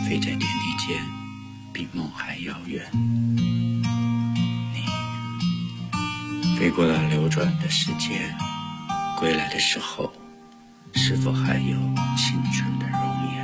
飞在天地间，比梦还遥远。你飞过了流转的世界，归来的时候，是否还有青春的容颜？